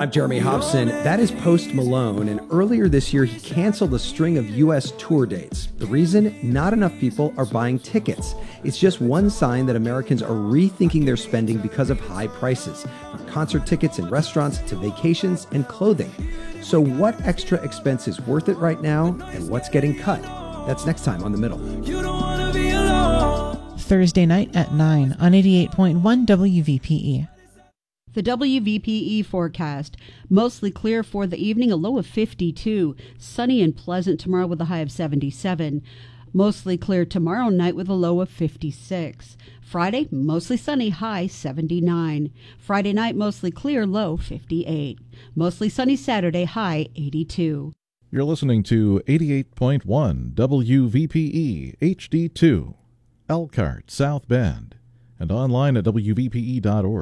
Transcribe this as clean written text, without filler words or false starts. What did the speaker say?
I'm Jeremy Hobson. That is Post Malone, and earlier this year he canceled a string of U.S. tour dates. The reason? Not enough people are buying tickets. It's just one sign that Americans are rethinking their spending because of high prices, from concert tickets and restaurants to vacations and clothing. So what extra expense is worth it right now, and what's getting cut? That's next time on The Middle. You don't wanna be alone. Thursday night at 9 on 88.1 WVPE. The WVPE forecast. Mostly clear for the evening, a low of 52. Sunny and pleasant tomorrow with a high of 77. Mostly clear tomorrow night with a low of 56. Friday, mostly sunny, high 79. Friday night, mostly clear, low 58. Mostly sunny Saturday, high 82. You're listening to 88.1 WVPE HD2, Elkhart, South Bend, and online at WVPE.org.